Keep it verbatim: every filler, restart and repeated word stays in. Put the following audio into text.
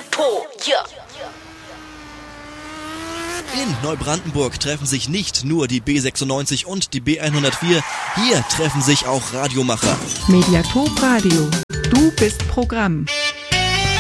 Po, yeah. In Neubrandenburg treffen sich nicht nur die B sechsundneunzig und die B hundertvier, hier treffen sich auch Radiomacher. Mediator Radio, du bist Programm.